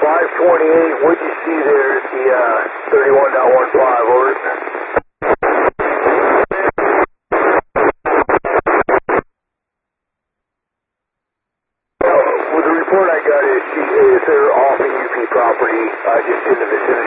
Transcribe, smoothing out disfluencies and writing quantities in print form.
528, what'd you see there at the 31.15, over? Well, the report I got is they're off a UP property, just in the vicinity